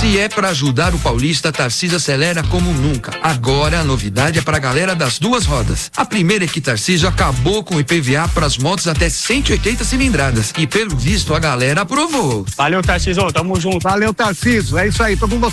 Se é pra ajudar o paulista, a Tarcísio acelera como nunca. Agora a novidade é pra galera das duas rodas. A primeira é que Tarcísio acabou com o IPVA pras motos até 180 cilindradas. E pelo visto a galera aprovou. Valeu, Tarcísio, tamo junto. Valeu, Tarcísio. É isso aí, todo mundo